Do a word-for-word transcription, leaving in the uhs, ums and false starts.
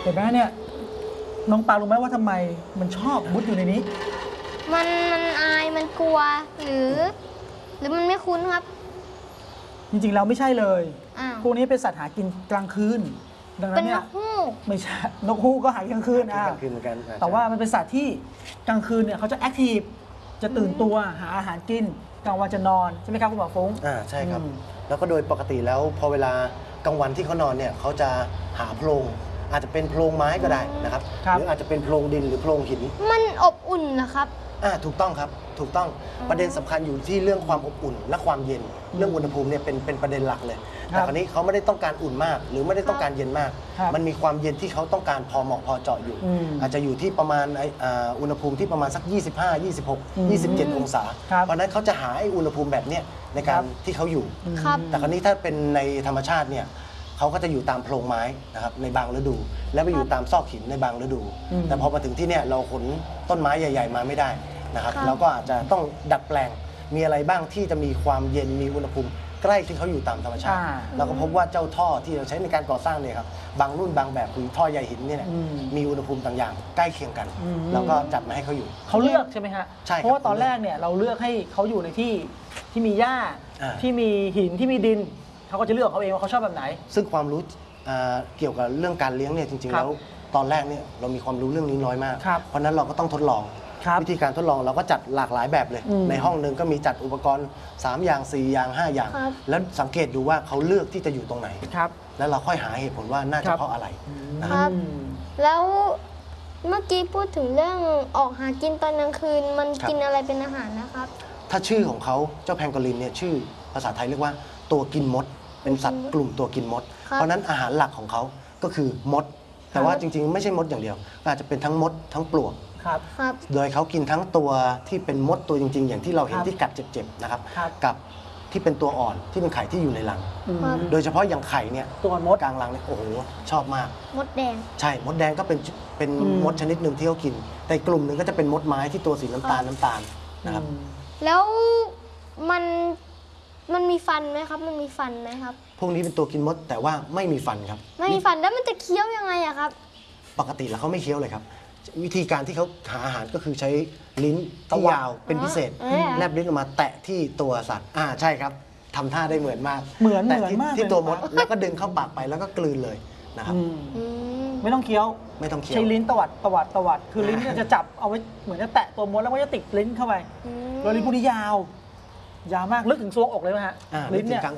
เห็นไหมเนี่ยน้องปารู้ไหมว่าทำไมมันชอบมุดอยู่ในนี้มันมันอายมันกลัวหรือ หรือมันไม่คุ้นครับจริงๆเราไม่ใช่เลยพวกนี้เป็นสัตว์หากินกลางคืนดังนั้นเนี่ยเป็นนกฮูกไม่ใช่นกฮูกก็หากลางคืนอ่ะกลางคืนเหมือนกันแต่ว่ามันเป็นสัตว์ที่กลางคืนเนี่ยเขาจะแอคทีฟจะตื่นตัวหาอาหารกินกลางวันจะนอนใช่ไหมครับคุณหมอฟุ้งอ่าใช่ครับแล้วก็โดยปกติแล้วพอเวลากลางวันที่เขานอนเนี่ยเขาจะหาโพรงอาจจะเป็นโพรงไม้ก็ได้นะครับหรืออาจจะเป็นโพรงดินหรือโพรงหินมันอบอุ่นนะครับอ่าถูกต้องครับถูกต้องประเด็นสำคัญอยู่ที่เรื่องความอบอุ่นและความเย็นเรื่องอุณหภูมิเนี่ยเป็นเป็นประเด็นหลักเลยแต่คราวนี้เขาไม่ได้ต้องการอุ่นมากหรือไม่ได้ต้องการเย็นมากมันมีความเย็นที่เขาต้องการพอเหมาะพอเจาะอยู่อาจจะอยู่ที่ประมาณอุณหภูมิที่ประมาณสักยี่สิบห้า ยี่สิบหก ยี่สิบเจ็ดองศาเพราะนั้นเขาจะหาไอ้อุณหภูมิแบบเนี้ยในการที่เขาอยู่แต่คราวนี้ถ้าเป็นในธรรมชาติเนี่ยเขาก็จะอยู่ตามโพรงไม้นะครับในบางฤดูและไปอยู่ตามซอกหินในบางฤดูแต่พอมาถึงที่เนี่ยเราขนต้นไม้ใหญ่ๆมาไม่ได้นะครับเราก็อาจจะต้องดัดแปลงมีอะไรบ้างที่จะมีความเย็นมีอุณหภูมิใกล้ที่เขาอยู่ตามธรรมชาติเราก็พบว่าเจ้าท่อที่เราใช้ในการก่อสร้างเนี่ยครับบางรุ่นบางแบบคือท่อใยหินเนี่ยมีอุณหภูมิต่างอย่างใกล้เคียงกันแล้วก็จัดมาให้เขาอยู่เขาเลือกใช่ไหมฮะใช่เพราะว่าตอนแรกเนี่ยเราเลือกให้เขาอยู่ในที่ที่มีหญ้าที่มีหินที่มีดินเขาก็จะเลือกเขาเองว่าเขาชอบแบบไหนซึ่งความรู้เกี่ยวกับเรื่องการเลี้ยงเนี่ยจริงๆแล้วตอนแรกเนี่ยเรามีความรู้เรื่องนี้น้อยมากเพราะนั้นเราก็ต้องทดลองวิธีการทดลองเราก็จัดหลากหลายแบบเลยในห้องหนึ่งก็มีจัดอุปกรณ์สามอย่างสี่อย่างห้าอย่างแล้วสังเกตดูว่าเขาเลือกที่จะอยู่ตรงไหนแล้วเราค่อยหาเหตุผลว่าน่าจะเพราะอะไรนะครับแล้วเมื่อกี้พูดถึงเรื่องออกหากินตอนกลางคืนมันกินอะไรเป็นอาหารนะครับถ้าชื่อของเขาเจ้าแพงโกลินเนี่ยชื่อภาษาไทยเรียกว่าตัวกินมดเป็นสัตว์กลุ่มตัวกินมดเพราะนั้นอาหารหลักของเขาก็คือมดแต่ว่าจริงๆไม่ใช่มดอย่างเดียวอาจจะเป็นทั้งมดทั้งปลวกโดยเขากินทั้งตัวที่เป็นมดตัวจริงๆอย่างที่เราเห็นที่กัดเจ็บๆนะครับกับที่เป็นตัวอ่อนที่เป็นไข่ที่อยู่ในรังโดยเฉพาะอย่างไข่เนี่ยตัวมดกลางรังเนี่ยโอ้โหชอบมากมดแดงใช่มดแดงก็เป็นเป็นมดชนิดหนึ่งที่เขากินแต่กลุ่มหนึ่งก็จะเป็นมดไม้ที่ตัวสีน้ำตาลน้ำตาลนะครับแล้วมันมันมีฟันไหมครับมันมีฟันไหมครับพวกนี้เป็นตัวกินมดแต่ว่าไม่มีฟันครับไม่มีฟันแล้วมันจะเคี้ยวยังไงอะครับปกติแล้วเขาไม่เคี้ยวเลยครับวิธีการที่เขาหาอาหารก็คือใช้ลิ้นที่ยาวเป็นพิเศษแลบลิ้นออกมาแตะที่ตัวสัตว์อ่าใช่ครับทำท่าได้เหมือนมากเหมือนเหมือนมากที่ตัวมดแล้วก็ดึงเข้าปากไปแล้วก็กลืนเลยนะครับไม่ต้องเคี้ยวไม่ต้องเคี้ยวใช้ลิ้นตวัดตวัดตวัดคือลิ้นจะจับเอาไว้เหมือนจะแตะตัวมดแล้วก็จะติดลิ้นเข้าไปโดยลิ้นพวกนี้ยาวยาวมากลึกถึงซวงอกเลยไหมฮะลิ้นเนี่ย